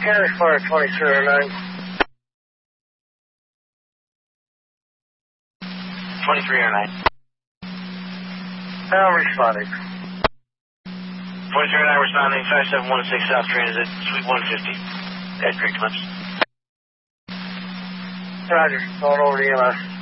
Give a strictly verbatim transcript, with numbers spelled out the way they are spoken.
County Fire twenty-three oh nine. twenty-three oh nine. I'm responding. twenty-three oh nine responding, five seven one six South Transit, Suite one fifty. At Great Clips. Roger, going over to E M S.